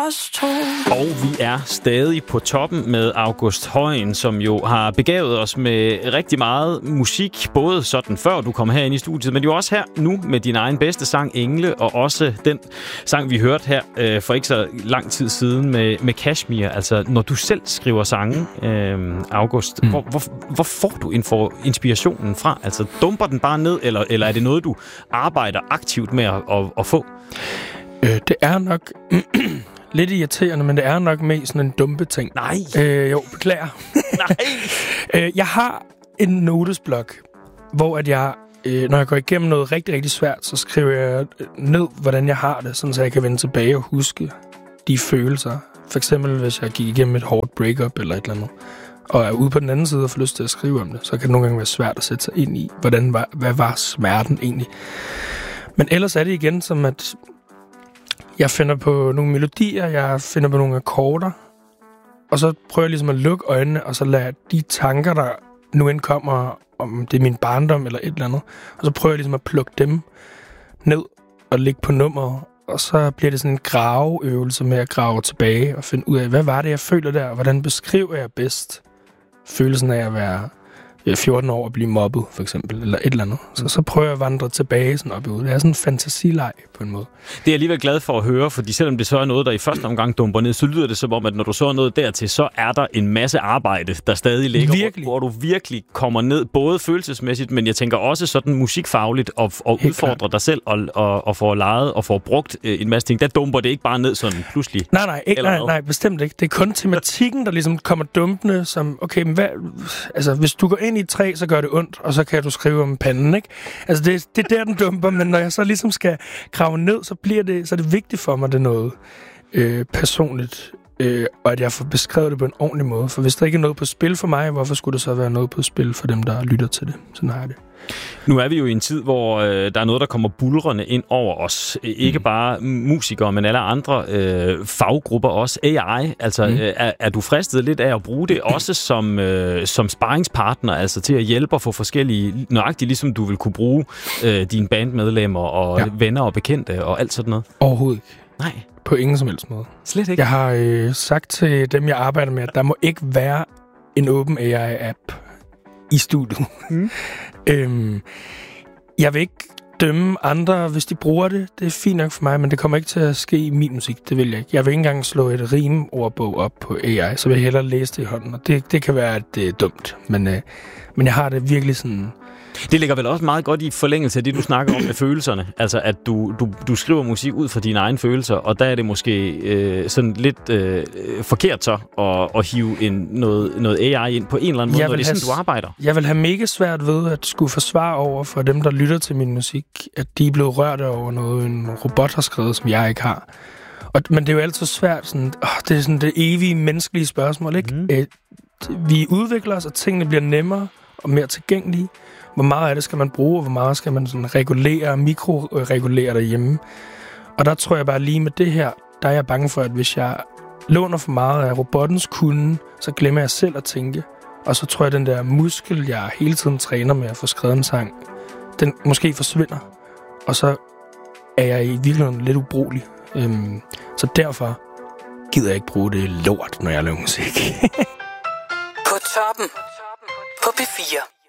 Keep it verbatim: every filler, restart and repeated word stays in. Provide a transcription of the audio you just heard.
Og vi er stadig på toppen med August Højen, som jo har begavet os med rigtig meget musik, både sådan før du kom herind i studiet, men jo også her nu med din egen bedste sang, Engle, og også den sang, vi hørte her øh, for ikke så lang tid siden med, med Kashmir. Altså, når du selv skriver sange, øh, August, mm. hvor, hvor, hvor får du info, inspirationen fra? Altså, dumper den bare ned, eller, eller er det noget, du arbejder aktivt med at, at, at få? Øh, det er nok... Lidt irriterende, men det er nok mest sådan en dumpe ting. Nej. Øh, jo, beklager. Nej. øh, jeg har en notesblok, hvor at jeg, øh, når jeg går igennem noget rigtig, rigtig svært, så skriver jeg ned, hvordan jeg har det, sådan så jeg kan vende tilbage og huske de følelser. For eksempel, hvis jeg gik igennem et hårdt breakup eller et eller andet, og er ude på den anden side og får lyst til at skrive om det, så kan det nogle gange være svært at sætte sig ind i, hvordan var, hvad var smerten egentlig. Men ellers er det igen som, at jeg finder på nogle melodier, jeg finder på nogle akkorder, og så prøver jeg ligesom at lukke øjnene, og så lader de tanker, der nu end kommer, om det er min barndom eller et eller andet, og så prøver jeg ligesom at plukke dem ned og lægge på nummeret, og så bliver det sådan en graveøvelse med at grave tilbage og finde ud af, hvad var det, jeg føler der, og hvordan beskriver jeg bedst følelsen af at være fjorten år og blive mobbet, for eksempel, eller et eller andet. Så, så prøver jeg at vandre tilbage sådan op i ud. Det er sådan en fantasileg på en måde. Det er jeg alligevel glad for at høre, fordi selvom det så er noget, der i første omgang dumper ned, så lyder det som om, at når du så noget dertil, så er der en masse arbejde, der stadig ligger, virkelig. Hvor, hvor du virkelig kommer ned, både følelsesmæssigt, men jeg tænker også sådan musikfagligt, og, og udfordrer klart. dig selv, og, og, og får lejet og får brugt en masse ting. Der dumper det ikke bare ned sådan pludselig. Nej, nej, ikke, nej, nej, bestemt ikke. Det er kun tematikken, der ligesom kommer dumpende, som, okay, men hvad, altså, hvis du går ind i et træ, så gør det ondt, og så kan du skrive om panden, ikke? Altså, det, det er der, den dumper, men når jeg så ligesom skal grave ned, så bliver det, så er det vigtigt for mig, det er noget øh, personligt, øh, og at jeg får beskrevet det på en ordentlig måde. For hvis der ikke er noget på spil for mig, hvorfor skulle der så være noget på spil for dem, der lytter til det? Sådan har jeg det. Nu er vi jo i en tid, hvor øh, der er noget, der kommer bulrende ind over os. Ikke mm. bare musikere, men alle andre øh, faggrupper også. A I, altså mm. øh, er, er du fristet lidt af at bruge det også som, øh, som sparringspartner, altså til at hjælpe og få forskellige, nøjagtigt ligesom du vil kunne bruge øh, dine bandmedlemmer og ja. venner og bekendte og alt sådan noget? Overhovedet ikke. Nej. På ingen som helst måde. Slet ikke? Jeg har øh, sagt til dem, jeg arbejder med, at der må ikke være en åben A I-app i studiet. Mm. øhm, jeg vil ikke dømme andre, hvis de bruger det. Det er fint nok for mig, men det kommer ikke til at ske i min musik. Det vil jeg ikke. Jeg vil ikke engang slå et rimordbog op på A I, så vil jeg hellere læse det i hånden. Og det, det kan være, at det er dumt, men, øh, men jeg har det virkelig sådan... Det ligger vel også meget godt i forlængelse af det, du snakker om med følelserne. Altså, at du, du, du skriver musik ud fra dine egne følelser, og der er det måske øh, sådan lidt øh, forkert så at, at hive en, noget, noget A I ind på en eller anden måde, når det er sådan, du arbejder. Jeg vil have mega svært ved at skulle forsvare over for dem, der lytter til min musik, at de er blevet rørt over noget, en robot har skrevet, som jeg ikke har. Og, men det er jo altid svært. Sådan, åh, det er sådan det evige menneskelige spørgsmål, ikke? Mm. Æ, vi udvikler os, og tingene bliver nemmere og mere tilgængelige. Hvor meget af det skal man bruge, og hvor meget skal man sådan regulere, mikroregulere derhjemme. Og der tror jeg bare lige med det her, der er jeg bange for, at hvis jeg låner for meget af robottens kunde, så glemmer jeg selv at tænke. Og så tror jeg, at den der muskel, jeg hele tiden træner med at få skrevet en sang, den måske forsvinder. Og så er jeg i virkeligheden lidt ubrugelig. Øhm, så derfor gider jeg ikke bruge det lort, når jeg laver musik. På toppen. På P fire.